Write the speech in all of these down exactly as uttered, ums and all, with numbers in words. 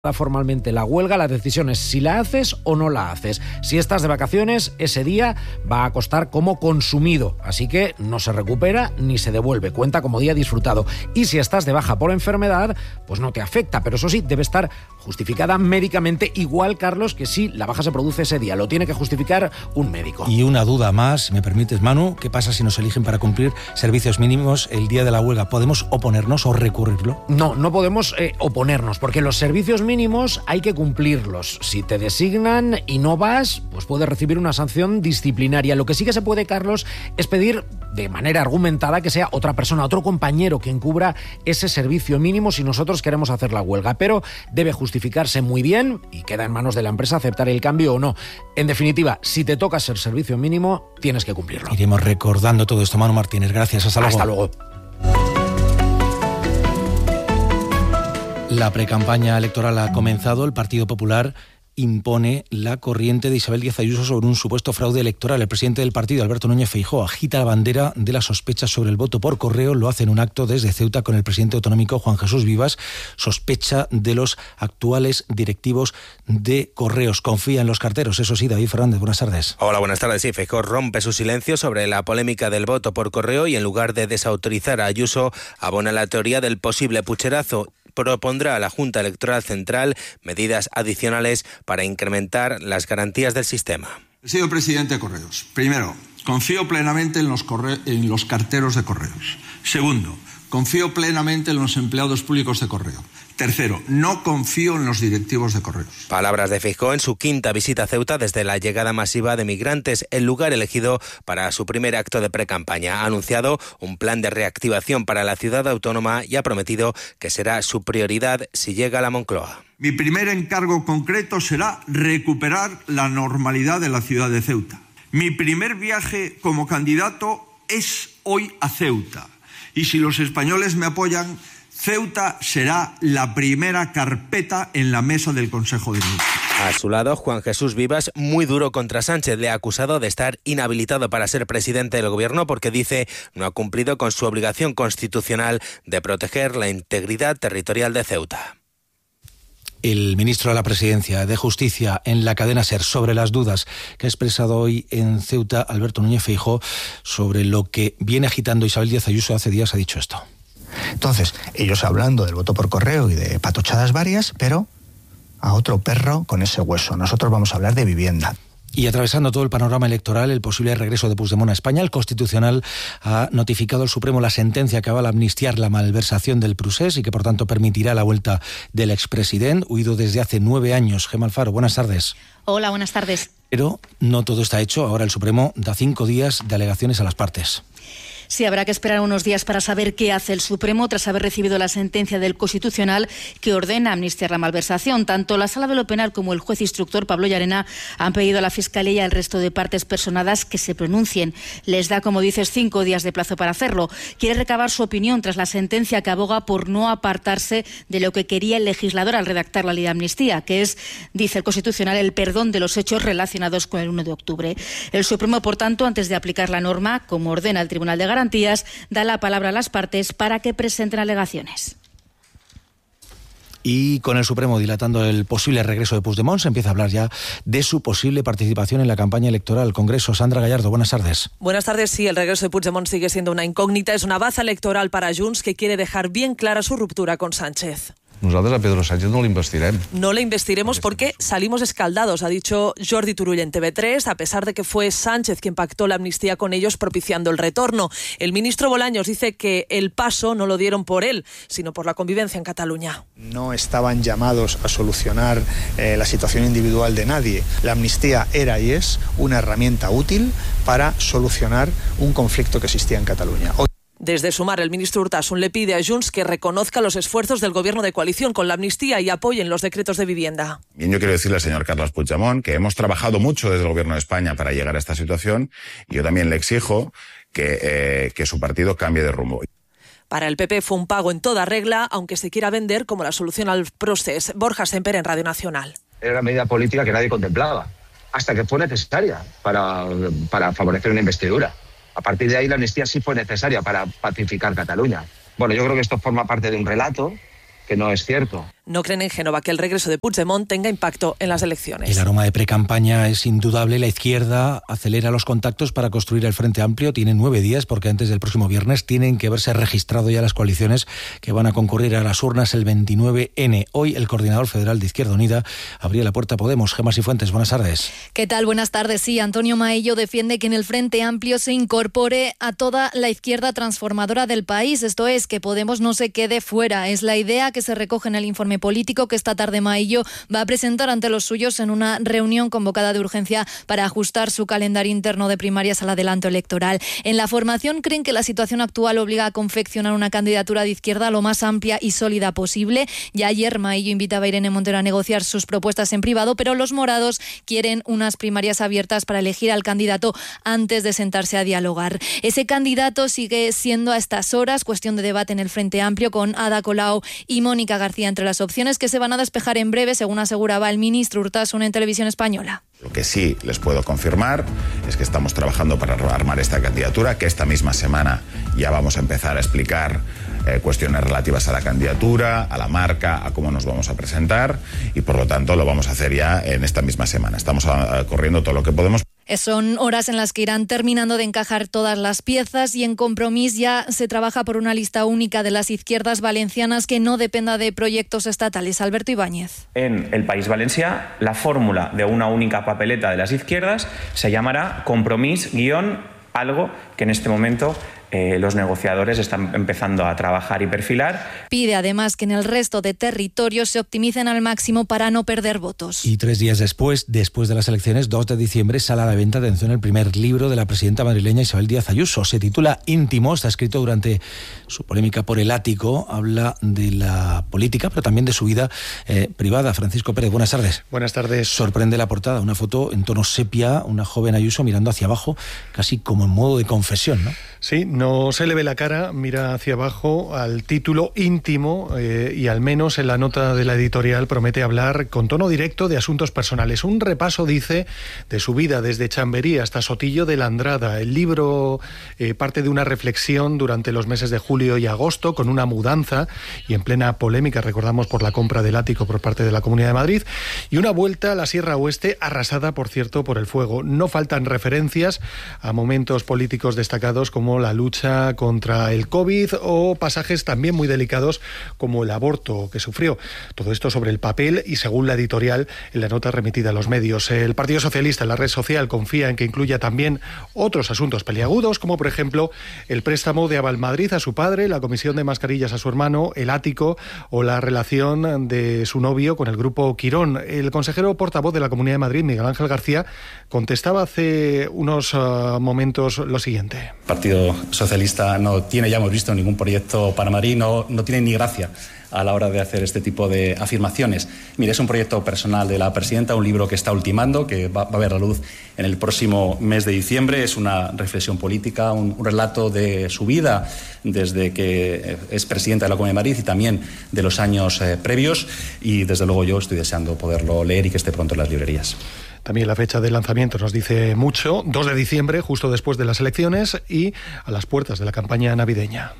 formalmente la huelga, la decisión es si la haces o no la haces. Si estás de vacaciones, ese día va a costar como consumido, así que no se recupera ni se devuelve, cuenta como día disfrutado. Y si estás de baja por enfermedad, pues no te afecta, pero eso sí, debe estar justificada médicamente, igual, Carlos, que si la baja se produce ese día, lo tiene que justificar un médico. Y una duda más, si me permites, Manu, ¿qué pasa si nos eligen para cumplir servicios mínimos el día de la huelga? ¿Podemos oponernos o recurrirlo? No, no podemos eh, oponernos, porque los servicios mínimos hay que cumplirlos. Si te designan y no vas, pues puedes recibir una sanción disciplinaria. Lo que sí que se puede, Carlos, es pedir de manera argumentada que sea otra persona, otro compañero quien cubra ese servicio mínimo si nosotros queremos hacer la huelga, pero debe justificarse muy bien y queda en manos de la empresa aceptar el cambio o no. En definitiva, si te toca ser servicio mínimo, tienes que cumplirlo. Iremos recordando todo esto, Manu Martínez. Gracias, hasta luego. Hasta luego. La precampaña electoral ha comenzado. El Partido Popular impone la corriente de Isabel Díaz Ayuso sobre un supuesto fraude electoral. El presidente del partido, Alberto Núñez Feijóo, agita la bandera de las sospechas sobre el voto por correo. Lo hace en un acto desde Ceuta con el presidente autonómico, Juan Jesús Vivas. Sospecha de los actuales directivos de Correos. Confía en los carteros. Eso sí, David Fernández, buenas tardes. Hola, buenas tardes. Sí, Feijóo rompe su silencio sobre la polémica del voto por correo y en lugar de desautorizar a Ayuso, abona la teoría del posible pucherazo. Propondrá a la Junta Electoral Central medidas adicionales para incrementar las garantías del sistema. Señor presidente de Correos, primero, confío plenamente en los, corre- en los carteros de Correos. Segundo, confío plenamente en los empleados públicos de Correo. Tercero, no confío en los directivos de Correos. Palabras de Feijóo en su quinta visita a Ceuta desde la llegada masiva de migrantes, el lugar elegido para su primer acto de precampaña. Ha anunciado un plan de reactivación para la ciudad autónoma y ha prometido que será su prioridad si llega a la Moncloa. Mi primer encargo concreto será recuperar la normalidad de la ciudad de Ceuta. Mi primer viaje como candidato es hoy a Ceuta. Y si los españoles me apoyan, Ceuta será la primera carpeta en la mesa del Consejo de Ministros. A su lado, Juan Jesús Vivas, muy duro contra Sánchez. Le ha acusado de estar inhabilitado para ser presidente del gobierno porque dice no ha cumplido con su obligación constitucional de proteger la integridad territorial de Ceuta. El ministro de la Presidencia de Justicia en la cadena SER sobre las dudas que ha expresado hoy en Ceuta Alberto Núñez Feijóo sobre lo que viene agitando Isabel Díaz Ayuso hace días, ha dicho esto. Entonces, ellos hablando del voto por correo y de patochadas varias, pero a otro perro con ese hueso. Nosotros vamos a hablar de vivienda. Y atravesando todo el panorama electoral, el posible regreso de Puigdemont a España, el Constitucional ha notificado al Supremo la sentencia que avala amnistiar la malversación del Prusés y que por tanto permitirá la vuelta del expresidente, huido desde hace nueve años. Gemma Alfaro, buenas tardes. Hola, buenas tardes. Pero no todo está hecho. Ahora el Supremo da cinco días de alegaciones a las partes. Sí, habrá que esperar unos días para saber qué hace el Supremo tras haber recibido la sentencia del Constitucional que ordena amnistiar la malversación. Tanto la Sala de lo Penal como el juez instructor Pablo Llarena han pedido a la Fiscalía y al resto de partes personadas que se pronuncien. Les da, como dices, cinco días de plazo para hacerlo. Quiere recabar su opinión tras la sentencia que aboga por no apartarse de lo que quería el legislador al redactar la ley de amnistía, que es, dice el Constitucional, el perdón de los hechos relacionados con el uno de octubre. El Supremo, por tanto, antes de aplicar la norma, como ordena el Tribunal de Garantías, da la palabra a las partes para que presenten alegaciones. Y con el Supremo dilatando el posible regreso de Puigdemont, se empieza a hablar ya de su posible participación en la campaña electoral al Congreso. Sandra Gallardo, buenas tardes. Buenas tardes. Sí, el regreso de Puigdemont sigue siendo una incógnita. Es una baza electoral para Junts, que quiere dejar bien clara su ruptura con Sánchez. Nosaltres a Pedro Sánchez no l'investirem. No le investiremos porque salimos escaldados, ha dicho Jordi Turull en T V tres, a pesar de que fue Sánchez quien pactó la amnistía con ellos propiciando el retorno. El ministro Bolaños dice que el paso no lo dieron por él, sino por la convivencia en Cataluña. No estaban llamados a solucionar eh, la situación individual de nadie. La amnistía era y es una herramienta útil para solucionar un conflicto que existía en Cataluña. Hoy... Desde Sumar, el ministro Urtasun le pide a Junts que reconozca los esfuerzos del gobierno de coalición con la amnistía y apoyen los decretos de vivienda. Bien, yo quiero decirle al señor Carles Puigdemont que hemos trabajado mucho desde el gobierno de España para llegar a esta situación y yo también le exijo que, eh, que su partido cambie de rumbo. Para el P P fue un pago en toda regla, aunque se quiera vender como la solución al proceso. Borja Semper en Radio Nacional. Era una medida política que nadie contemplaba, hasta que fue necesaria para, para favorecer una investidura. A partir de ahí la amnistía sí fue necesaria para pacificar Cataluña. Bueno, yo creo que esto forma parte de un relato que no es cierto. no creen en Génova que el regreso de Puigdemont tenga impacto en las elecciones. El aroma de precampaña es indudable. La izquierda acelera los contactos para construir el Frente Amplio. Tiene nueve días porque antes del próximo viernes tienen que haberse registrado ya las coaliciones que van a concurrir a las urnas el veintinueve ene. Hoy el coordinador federal de Izquierda Unida abría la puerta a Podemos. Gemma Sifuentes, buenas tardes. ¿Qué tal? Buenas tardes. Sí, Antonio Maillo defiende que en el Frente Amplio se incorpore a toda la izquierda transformadora del país. Esto es, que Podemos no se quede fuera. Es la idea que se recoge en el informe político que esta tarde Maillo va a presentar ante los suyos en una reunión convocada de urgencia para ajustar su calendario interno de primarias al adelanto electoral. En la formación creen que la situación actual obliga a confeccionar una candidatura de izquierda lo más amplia y sólida posible. Ya ayer Maillo invitaba a Irene Montero a negociar sus propuestas en privado, pero los morados quieren unas primarias abiertas para elegir al candidato antes de sentarse a dialogar. Ese candidato sigue siendo a estas horas cuestión de debate en el Frente Amplio, con Ada Colau y Mónica García entre las opciones que se van a despejar en breve, según aseguraba el ministro Urtasun en Televisión Española. Lo que sí les puedo confirmar es que estamos trabajando para armar esta candidatura, que esta misma semana ya vamos a empezar a explicar eh, cuestiones relativas a la candidatura, a la marca, a cómo nos vamos a presentar, y por lo tanto lo vamos a hacer ya en esta misma semana. Estamos a, a, corriendo todo lo que podemos. Son horas en las que irán terminando de encajar todas las piezas, y en Compromís ya se trabaja por una lista única de las izquierdas valencianas que no dependa de proyectos estatales. Alberto Ibáñez. En el País Valencià, la fórmula de una única papeleta de las izquierdas se llamará Compromís guión algo que en este momento Eh, los negociadores están empezando a trabajar y perfilar. Pide además que en el resto de territorios se optimicen al máximo para no perder votos. Y tres días después, después de las elecciones, dos de diciembre, sale a la venta, atención, el primer libro de la presidenta madrileña Isabel Díaz Ayuso. Se titula Íntimo, está escrito durante su polémica por el ático. Habla de la política, pero también de su vida eh, privada. Francisco Pérez, buenas tardes. Buenas tardes. Sorprende la portada, una foto en tono sepia, una joven Ayuso mirando hacia abajo, casi como en modo de confesión, ¿no? Sí, no se le ve la cara, mira hacia abajo al título Íntimo eh, y al menos en la nota de la editorial promete hablar con tono directo de asuntos personales. Un repaso, dice, de su vida desde Chamberí hasta Sotillo de la Andrada. El libro eh, parte de una reflexión durante los meses de julio y agosto, con una mudanza y en plena polémica, recordamos, por la compra del ático por parte de la Comunidad de Madrid, y una vuelta a la Sierra Oeste, arrasada, por cierto, por el fuego. No faltan referencias a momentos políticos destacados como la lucha contra el COVID o pasajes también muy delicados como el aborto que sufrió. Todo esto sobre el papel y según la editorial en la nota remitida a los medios. El Partido Socialista en la red social confía en que incluya también otros asuntos peliagudos, como por ejemplo el préstamo de Avalmadrid a su padre, la comisión de mascarillas a su hermano, el ático o la relación de su novio con el grupo Quirón. El consejero portavoz de la Comunidad de Madrid, Miguel Ángel García, contestaba hace unos uh, momentos lo siguiente. Partido Socialista no tiene, ya hemos visto, ningún proyecto para Madrid, no, no tiene ni gracia a la hora de hacer este tipo de afirmaciones. Mire, es un proyecto personal de la presidenta, un libro que está ultimando, que va, va a ver la luz en el próximo mes de diciembre. Es una reflexión política, un, un relato de su vida desde que es presidenta de la Comunidad de Madrid y también de los años eh, previos, y desde luego yo estoy deseando poderlo leer y que esté pronto en las librerías. También la fecha de lanzamiento nos dice mucho, dos de diciembre, justo después de las elecciones y a las puertas de la campaña navideña.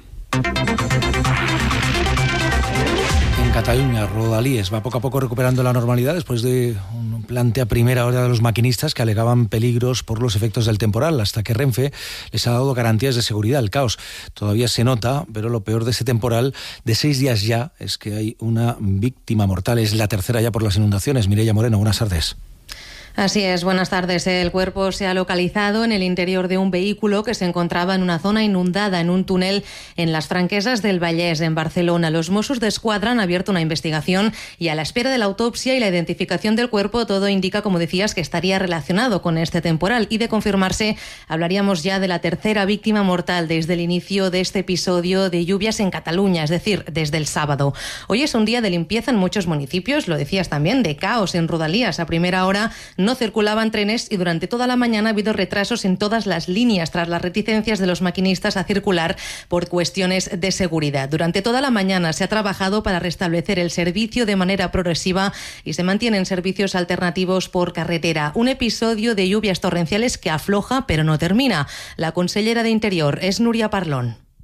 En Cataluña, Rodalies va poco a poco recuperando la normalidad después de un plante a primera hora de los maquinistas que alegaban peligros por los efectos del temporal, hasta que Renfe les ha dado garantías de seguridad. El caos todavía se nota, pero lo peor de ese temporal de seis días ya es que hay una víctima mortal. Es la tercera ya por las inundaciones. Mireia Moreno, buenas tardes. Así es, buenas tardes. El cuerpo se ha localizado en el interior de un vehículo que se encontraba en una zona inundada en un túnel en las Franquesas del Vallès, en Barcelona. Los Mossos d'Esquadra han abierto una investigación y a la espera de la autopsia y la identificación del cuerpo, todo indica, como decías, que estaría relacionado con este temporal. Y de confirmarse, hablaríamos ya de la tercera víctima mortal desde el inicio de este episodio de lluvias en Cataluña, es decir, desde el sábado. Hoy es un día de limpieza en muchos municipios, lo decías también, de caos en Rodalías. A primera hora no circulaban trenes y durante toda la mañana ha habido retrasos en todas las líneas tras las reticencias de los maquinistas a circular por cuestiones de seguridad. Durante toda la mañana se ha trabajado para restablecer el servicio de manera progresiva y se mantienen servicios alternativos por carretera. Un episodio de lluvias torrenciales que afloja pero no termina. La consellera de Interior es Núria Parlón.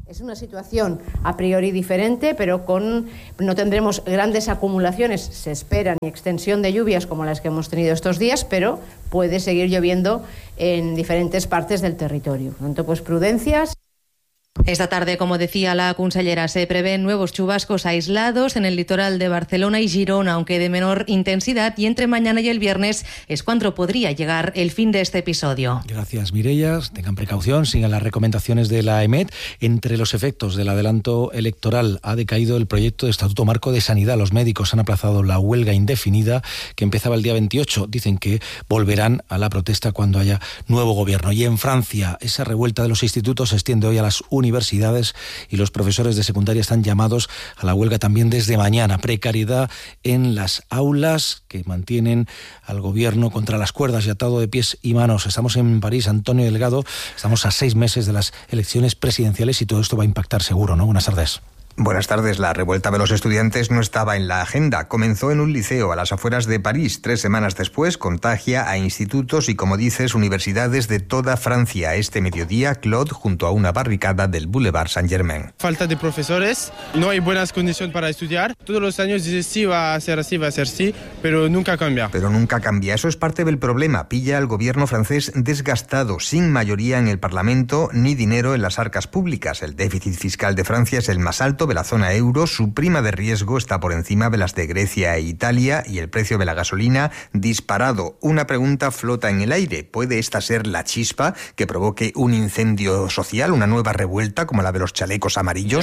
Es una situación a priori diferente, pero con no tendremos grandes acumulaciones. Se espera ni extensión de lluvias como las que hemos tenido estos días, pero puede seguir lloviendo en diferentes partes del territorio. Por lo tanto, pues prudencias. Esta tarde, como decía la consellera, se prevén nuevos chubascos aislados en el litoral de Barcelona y Girona, aunque de menor intensidad, y entre mañana y el viernes es cuando podría llegar el fin de este episodio. Gracias, Mireia. Tengan precaución, sigan las recomendaciones de la E M E D. Entre los efectos del adelanto electoral ha decaído el proyecto de Estatuto Marco de Sanidad. Los médicos han aplazado la huelga indefinida que empezaba el día veintiocho. Dicen que volverán a la protesta cuando haya nuevo gobierno. Y en Francia, esa revuelta de los institutos se extiende hoy a las universidades universidades y los profesores de secundaria están llamados a la huelga también desde mañana. Precariedad en las aulas que mantienen al gobierno contra las cuerdas y atado de pies y manos. Estamos en París, Antonio Delgado, estamos a seis meses de las elecciones presidenciales y todo esto va a impactar seguro, ¿no? Buenas tardes. Buenas tardes. La revuelta de los estudiantes no estaba en la agenda. Comenzó en un liceo a las afueras de París. Tres semanas después contagia a institutos y, como dices, universidades de toda Francia. Este mediodía, Claude, junto a una barricada del Boulevard Saint-Germain. Falta de profesores, no hay buenas condiciones para estudiar. Todos los años dices sí, va a ser así, va a ser sí, pero nunca cambia. Pero nunca cambia. Eso es parte del problema. Pilla al gobierno francés desgastado, sin mayoría en el Parlamento ni dinero en las arcas públicas. El déficit fiscal de Francia es el más alto de la zona euro, su prima de riesgo está por encima de las de Grecia e Italia y el precio de la gasolina disparado. Una pregunta flota en el aire. ¿Puede esta ser la chispa que provoque un incendio social, una nueva revuelta como la de los chalecos amarillos?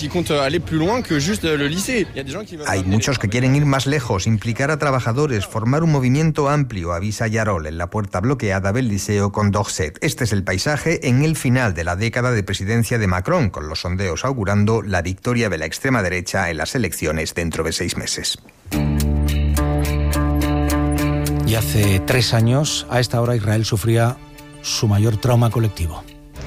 Hay muchos que quieren ir más lejos, implicar a trabajadores, formar un movimiento amplio, avisa Yarol en la puerta bloqueada del Liceo Condorcet. Este es el paisaje en el final de la década de presidencia de Macron, con los sondeos augurando la victoria de la extrema derecha en las elecciones dentro de seis meses. Y hace tres años, a esta hora, Israel sufría su mayor trauma colectivo.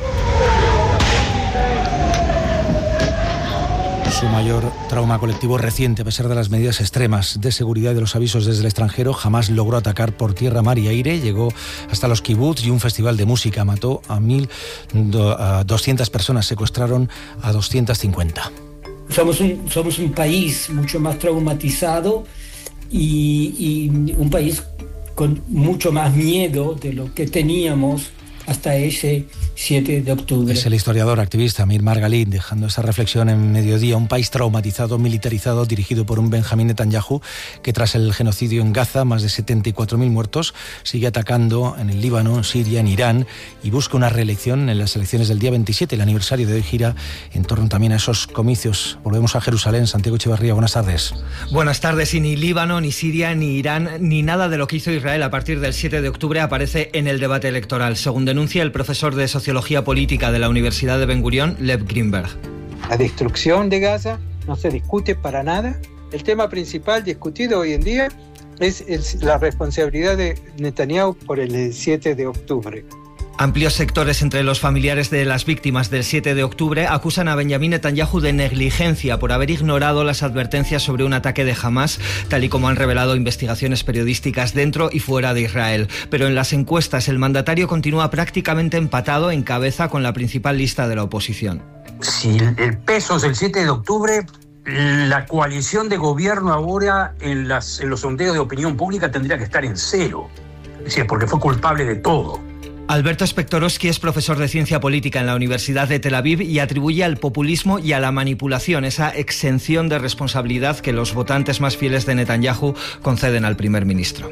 Su mayor trauma colectivo reciente, a pesar de las medidas extremas de seguridad y de los avisos desde el extranjero, jamás logró atacar por tierra, mar y aire. Llegó hasta los kibbutz y un festival de música. Mató a mil doscientas personas, secuestraron a doscientas cincuenta. Somos un, somos un país mucho más traumatizado y, y un país con mucho más miedo de lo que teníamos hasta ese siete de octubre. Es el historiador activista Amir Margalit dejando esa reflexión en Mediodía. Un país traumatizado, militarizado, dirigido por un Benjamín Netanyahu que tras el genocidio en Gaza, más de setenta y cuatro mil muertos, sigue atacando en el Líbano, en Siria, en Irán y busca una reelección en las elecciones del día veintisiete. El aniversario de hoy gira en torno también a esos comicios. Volvemos a Jerusalén. Santiago Echevarría, buenas tardes. Buenas tardes. Y ni Líbano, ni Siria, ni Irán, ni nada de lo que hizo Israel a partir del siete de octubre aparece en el debate electoral, según denuncia el profesor de Sociología Política de la Universidad de Ben Gurión, Lev Greenberg. La destrucción de Gaza no se discute para nada. El tema principal discutido hoy en día es, es la responsabilidad de Netanyahu por el siete de octubre. Amplios sectores entre los familiares de las víctimas del siete de octubre acusan a Benjamín Netanyahu de negligencia por haber ignorado las advertencias sobre un ataque de Hamás, tal y como han revelado investigaciones periodísticas dentro y fuera de Israel. Pero en las encuestas el mandatario continúa prácticamente empatado en cabeza con la principal lista de la oposición. Si el peso es el siete de octubre, la coalición de gobierno ahora en, las, en los sondeos de opinión pública tendría que estar en cero. Es decir, porque fue culpable de todo. Alberto Spectorowski es profesor de Ciencia Política en la Universidad de Tel Aviv y atribuye al populismo y a la manipulación esa exención de responsabilidad que los votantes más fieles de Netanyahu conceden al primer ministro.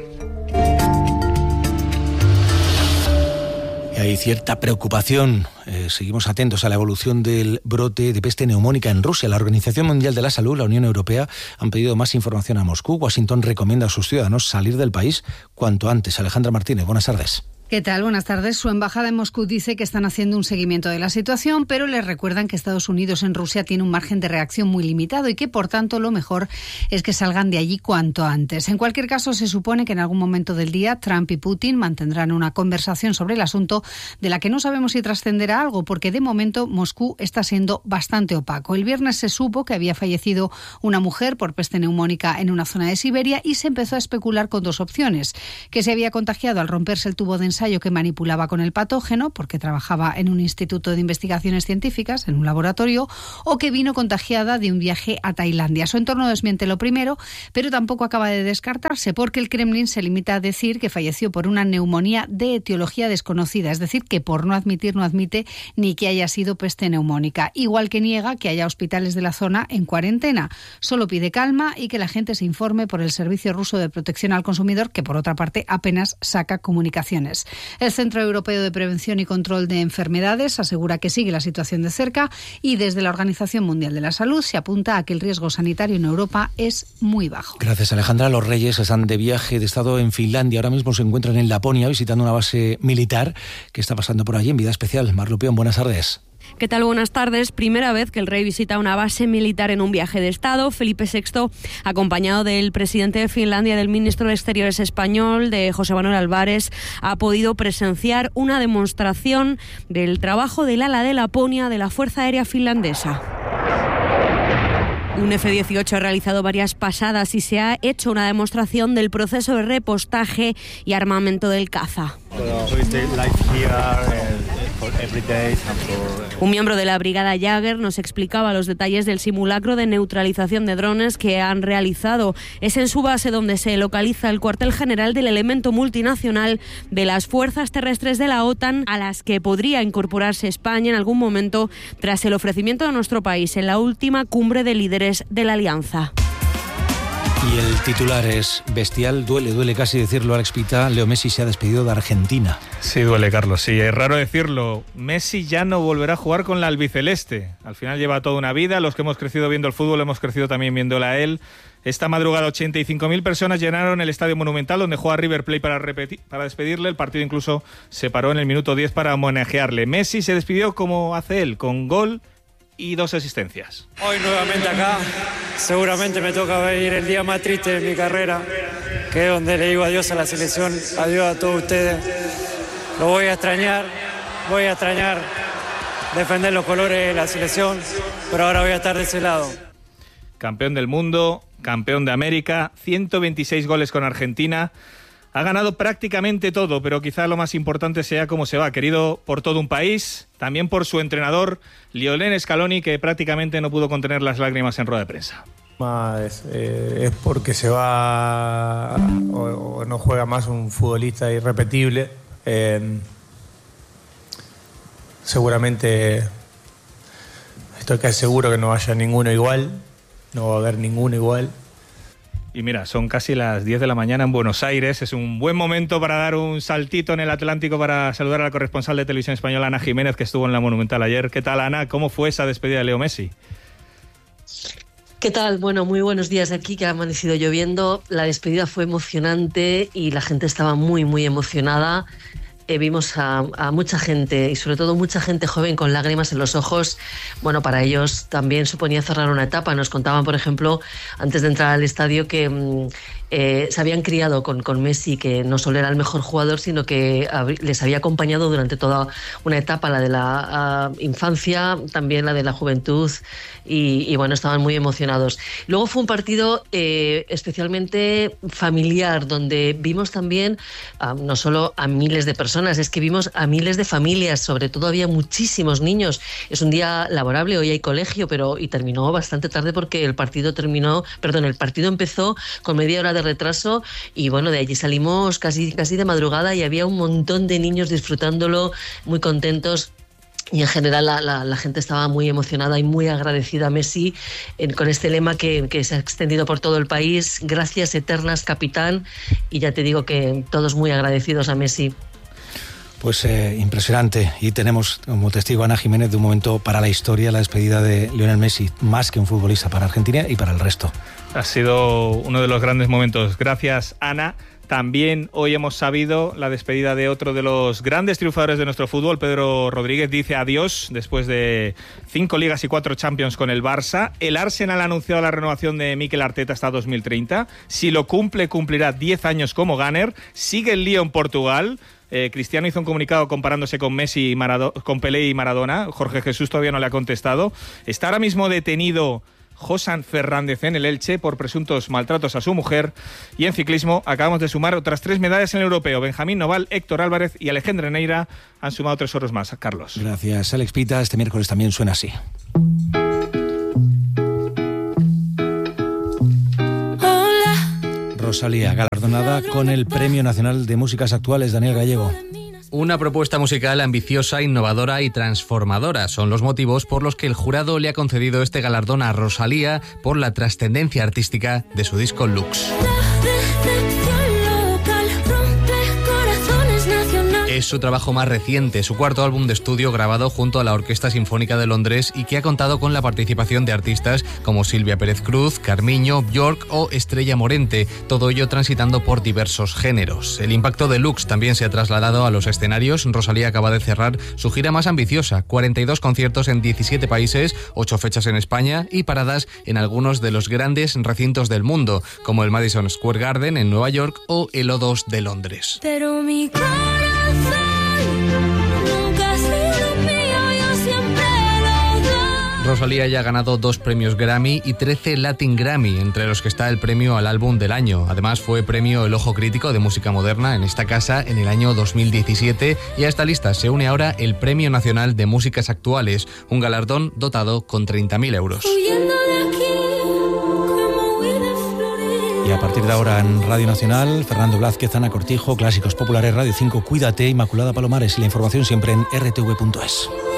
Hay cierta preocupación. Eh, seguimos atentos a la evolución del brote de peste neumónica en Rusia. La Organización Mundial de la Salud, la Unión Europea, han pedido más información a Moscú. Washington recomienda a sus ciudadanos salir del país cuanto antes. Alejandra Martínez, buenas tardes. ¿Qué tal? Buenas tardes. Su embajada en Moscú dice que están haciendo un seguimiento de la situación, pero les recuerdan que Estados Unidos en Rusia tiene un margen de reacción muy limitado y que, por tanto, lo mejor es que salgan de allí cuanto antes. En cualquier caso, se supone que en algún momento del día Trump y Putin mantendrán una conversación sobre el asunto de la que no sabemos si trascenderá algo, porque de momento Moscú está siendo bastante opaco. El viernes se supo que había fallecido una mujer por peste neumónica en una zona de Siberia y se empezó a especular con dos opciones: que se había contagiado al romperse el tubo de ensayo ensayo que manipulaba con el patógeno, porque trabajaba en un instituto de investigaciones científicas, en un laboratorio, o que vino contagiada de un viaje a Tailandia. Su entorno desmiente lo primero, pero tampoco acaba de descartarse, porque el Kremlin se limita a decir que falleció por una neumonía de etiología desconocida, es decir, que por no admitir no admite ni que haya sido peste neumónica, igual que niega que haya hospitales de la zona en cuarentena. Solo pide calma y que la gente se informe por el Servicio Ruso de Protección al Consumidor, que por otra parte apenas saca comunicaciones. El Centro Europeo de Prevención y Control de Enfermedades asegura que sigue la situación de cerca y desde la Organización Mundial de la Salud se apunta a que el riesgo sanitario en Europa es muy bajo. Gracias, Alejandra. Los Reyes están de viaje de estado en Finlandia. Ahora mismo se encuentran en Laponia visitando una base militar. ¿Qué está pasando por allí en Vida Especial? Mar Lupión, buenas tardes. ¿Qué tal? Buenas tardes. Primera vez que el rey visita una base militar en un viaje de Estado. Felipe sexto, acompañado del presidente de Finlandia, del ministro de Exteriores español, de José Manuel Álvarez, ha podido presenciar una demostración del trabajo del ala de Laponia de la Fuerza Aérea Finlandesa. Un F dieciocho ha realizado varias pasadas y se ha hecho una demostración del proceso de repostaje y armamento del caza. Un miembro de la brigada Jäger nos explicaba los detalles del simulacro de neutralización de drones que han realizado. Es en su base donde se localiza el cuartel general del elemento multinacional de las fuerzas terrestres de la OTAN, a las que podría incorporarse España en algún momento tras el ofrecimiento de nuestro país en la última cumbre de líderes de la Alianza. Y el titular es bestial, duele, duele casi decirlo, Alex Pita. Leo Messi se ha despedido de Argentina. Sí, duele, Carlos, sí, es raro decirlo. Messi ya no volverá a jugar con la albiceleste. Al final lleva toda una vida, los que hemos crecido viendo el fútbol hemos crecido también viéndola a él. Esta madrugada ochenta y cinco mil personas llenaron el Estadio Monumental, donde juega River Plate para, repetir, para despedirle. El partido incluso se paró en el minuto diez para homenajearle. Messi se despidió como hace él, con gol y dos asistencias. Hoy nuevamente acá, seguramente me toca ver el día más triste de mi carrera, que es donde le digo adiós a la selección, adiós a todos ustedes. Lo voy a extrañar, voy a extrañar defender los colores de la selección, pero ahora voy a estar de ese lado. Campeón del mundo, campeón de América, ciento veintiséis goles con Argentina. Ha ganado prácticamente todo, pero quizá lo más importante sea cómo se va. Querido por todo un país, también por su entrenador, Lionel Scaloni, que prácticamente no pudo contener las lágrimas en rueda de prensa. Es, eh, es porque se va o, o no juega más un futbolista irrepetible. Eh, seguramente estoy casi seguro que no haya ninguno igual, no va a haber ninguno igual. Y mira, son casi las diez de la mañana en Buenos Aires. Es un buen momento para dar un saltito en el Atlántico para saludar a la corresponsal de Televisión Española, Ana Jiménez, que estuvo en la Monumental ayer. ¿Qué tal, Ana? ¿Cómo fue esa despedida de Leo Messi? ¿Qué tal? Bueno, muy buenos días aquí, que ha amanecido lloviendo. La despedida fue emocionante y la gente estaba muy, muy emocionada. Eh, vimos a, a mucha gente y sobre todo mucha gente joven con lágrimas en los ojos. Bueno, para ellos también suponía cerrar una etapa. Nos contaban, por ejemplo, antes de entrar al estadio que mmm, eh, se habían criado con, con Messi, que no solo era el mejor jugador, sino que hab- les había acompañado durante toda una etapa, la de la uh, infancia, también la de la juventud, y, y bueno, estaban muy emocionados. Luego fue un partido eh, especialmente familiar, donde vimos también uh, no solo a miles de personas, es que vimos a miles de familias, sobre todo había muchísimos niños. Es un día laborable, hoy hay colegio, pero y terminó bastante tarde porque el partido terminó, perdón, el partido empezó con media hora de retraso y bueno, de allí salimos casi, casi de madrugada y había un montón de niños disfrutándolo, muy contentos. Y en general la, la, la gente estaba muy emocionada y muy agradecida a Messi en, con este lema que, que se ha extendido por todo el país: gracias eternas, capitán. Y ya te digo que todos muy agradecidos a Messi. Pues eh, impresionante, y tenemos como testigo a Ana Jiménez de un momento para la historia, la despedida de Lionel Messi, más que un futbolista para Argentina y para el resto. Ha sido uno de los grandes momentos. Gracias, Ana. También hoy hemos sabido la despedida de otro de los grandes triunfadores de nuestro fútbol. Pedro Rodríguez dice adiós después de cinco ligas y cuatro Champions con el Barça. El Arsenal ha anunciado la renovación de Mikel Arteta hasta dos mil treinta. Si lo cumple, cumplirá diez años como gunner. Sigue el lío en Portugal. Eh, Cristiano hizo un comunicado comparándose con Messi, y Marado- con Pelé y Maradona. Jorge Jesús todavía no le ha contestado. Está ahora mismo detenido Josan Fernández en el Elche por presuntos maltratos a su mujer. Y en ciclismo acabamos de sumar otras tres medallas en el europeo. Benjamín Noval, Héctor Álvarez y Alejandro Neira han sumado tres oros más. Carlos. Gracias, Alex Pita. Este miércoles también suena así. Rosalía, galardonada con el Premio Nacional de Músicas Actuales. Daniel Gallego. Una propuesta musical ambiciosa, innovadora y transformadora son los motivos por los que el jurado le ha concedido este galardón a Rosalía por la trascendencia artística de su disco Lux. Es su trabajo más reciente, su cuarto álbum de estudio grabado junto a la Orquesta Sinfónica de Londres y que ha contado con la participación de artistas como Silvia Pérez Cruz, Carmiño, Björk o Estrella Morente, todo ello transitando por diversos géneros. El impacto de Lux también se ha trasladado a los escenarios. Rosalía acaba de cerrar su gira más ambiciosa, cuarenta y dos conciertos en diecisiete países, ocho fechas en España y paradas en algunos de los grandes recintos del mundo, como el Madison Square Garden en Nueva York o el O dos de Londres. Pero mi corazón nunca ha sido mío, yo siempre lo doy. Rosalía ya ha ganado dos premios Grammy y trece Latin Grammy, entre los que está el premio al álbum del año. Además fue premio El Ojo Crítico de Música Moderna en esta casa en el año dos mil diecisiete y a esta lista se une ahora el Premio Nacional de Músicas Actuales, un galardón dotado con treinta mil euros. Huyendo de aquí, como huir de Florida. Y a partir de ahora en Radio Nacional, Fernando Blázquez, Ana Cortijo, Clásicos Populares, Radio cinco, Cuídate, Inmaculada Palomares y la información siempre en r t v punto es.